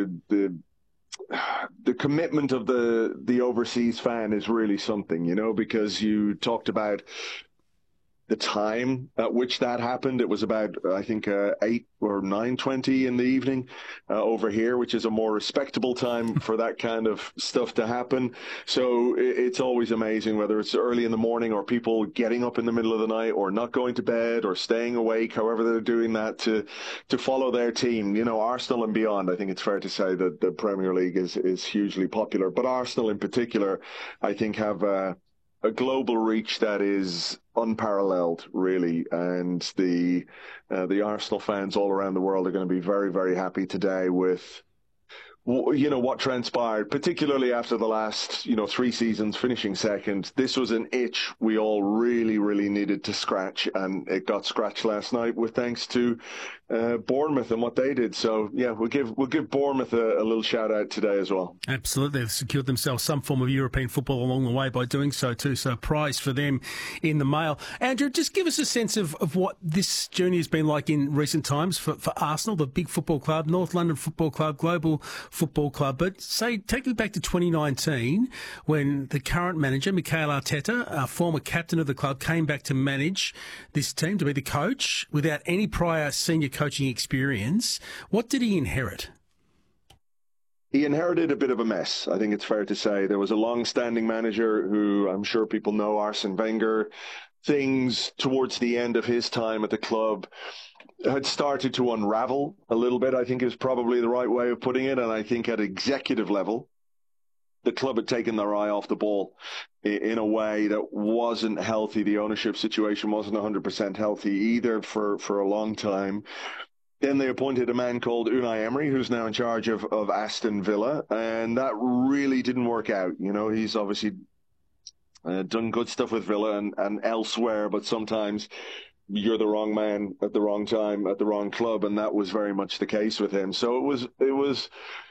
the commitment of the overseas fan is really something, because you talked about the time at which that happened. It was about, I think, 8 or 9:20 in the evening over here, which is a more respectable time for that kind of stuff to happen. So it's always amazing, whether it's early in the morning or people getting up in the middle of the night or not going to bed or staying awake, however they're doing that to follow their team. Arsenal and beyond, I think it's fair to say that the Premier League is hugely popular. But Arsenal in particular, I think, have a global reach that is unparalleled, really, and the Arsenal fans all around the world are going to be very, very happy today with what transpired, particularly after the last 3 seasons finishing second. This was an itch we all really, really needed to scratch, and it got scratched last night with thanks to Bournemouth and what they did. So yeah, we'll give Bournemouth a little shout out today as well. Absolutely, they've secured themselves some form of European football along the way by doing so too. So a prize for them in the mail. Andrew, just give us a sense of what this journey has been like in recent times for Arsenal, the big football club, North London Football Club, global football club. But take me back to 2019 when the current manager, Mikel Arteta, a former captain of the club, came back to manage this team, to be the coach without any prior senior coaching experience. What did he inherit? He inherited a bit of a mess, I think it's fair to say. There was a long-standing manager who I'm sure people know, Arsene Wenger. Things towards the end of his time at the club had started to unravel a little bit, I think is probably the right way of putting it. And I think at executive level, the club had taken their eye off the ball in a way that wasn't healthy. The ownership situation wasn't 100% healthy either for a long time. Then they appointed a man called Unai Emery, who's now in charge of Aston Villa, and that really didn't work out. He's obviously done good stuff with Villa and elsewhere, but sometimes you're the wrong man at the wrong time at the wrong club, and that was very much the case with him. So it was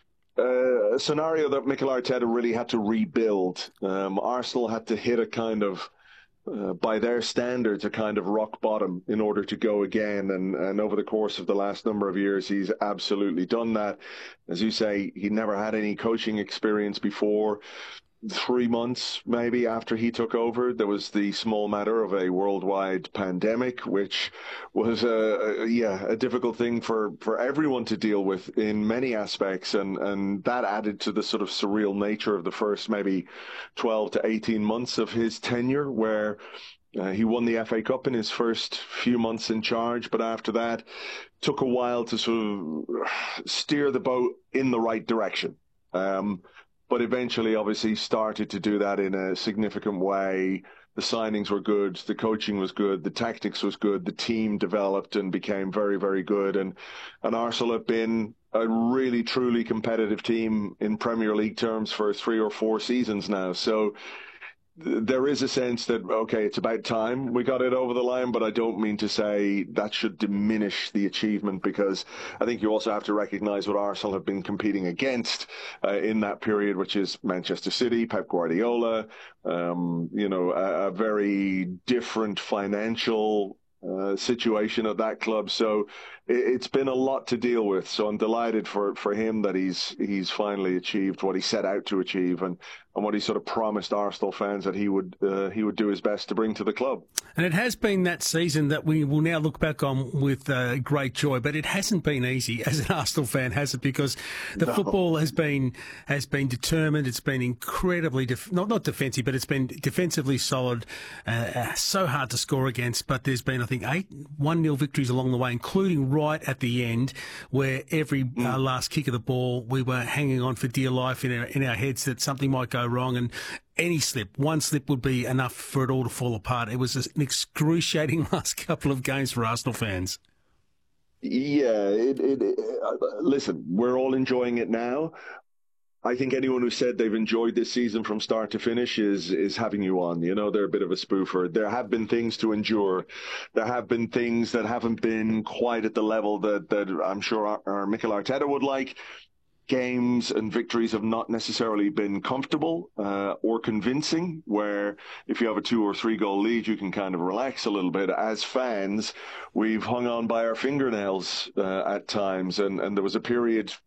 a scenario that Mikel Arteta really had to rebuild. Arsenal had to hit a kind of, by their standards, a kind of rock bottom in order to go again. And over the course of the last number of years, he's absolutely done that. As you say, he never had any coaching experience before. 3 months maybe after he took over, there was the small matter of a worldwide pandemic, which was a difficult thing for everyone to deal with in many aspects, and that added to the sort of surreal nature of the first maybe 12 to 18 months of his tenure, where he won the FA Cup in his first few months in charge, but after that took a while to sort of steer the boat in the right direction. But eventually, obviously, started to do that in a significant way. The signings were good, the coaching was good, the tactics was good, the team developed and became very, very good. And Arsenal have been a really, truly competitive team in Premier League terms for 3 or 4 seasons now. So there is a sense that, okay, it's about time we got it over the line, but I don't mean to say that should diminish the achievement, because I think you also have to recognise what Arsenal have been competing against in that period, which is Manchester City, Pep Guardiola, a very different financial situation at that club. So it's been a lot to deal with. So I'm delighted for him that he's finally achieved what he set out to achieve, and what he sort of promised Arsenal fans that he would do his best to bring to the club. And it has been that season that we will now look back on with great joy, but it hasn't been easy as an Arsenal fan, has it? Because the football has been determined. It's been incredibly not defensive, but it's been defensively solid. So hard to score against, but there's been, I think, 8 1-0 victories along the way, including right at the end, where every last kick of the ball we were hanging on for dear life in our heads that something might go wrong, and one slip would be enough for it all to fall apart. It was an excruciating last couple of games for Arsenal fans. Yeah, listen, we're all enjoying it now. I think anyone who said they've enjoyed this season from start to finish is having you on. They're a bit of a spoofer. There have been things to endure. There have been things that haven't been quite at the level that I'm sure our Mikel Arteta would like. Games and victories have not necessarily been comfortable or convincing, where if you have a 2 or 3 goal lead, you can kind of relax a little bit. As fans, we've hung on by our fingernails at times, and there was a period